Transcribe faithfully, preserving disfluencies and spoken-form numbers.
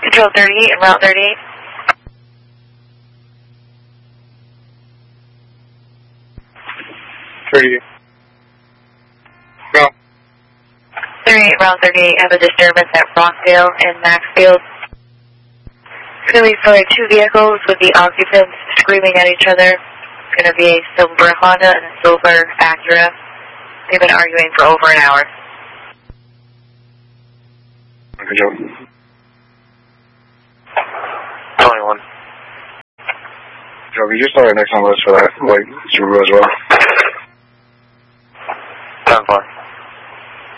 Control thirty-eight and Route thirty-eight. thirty-eight. Go. thirty-eight, Route thirty-eight, have a disturbance at Rockdale and Maxfield. It's going to be for two vehicles with the occupants screaming at each other. It's going to be a silver Honda and a silver Acura. They've been arguing for over an hour. Good job. twenty-one. Joe, you just started next on the list for that, like, Subaru as well.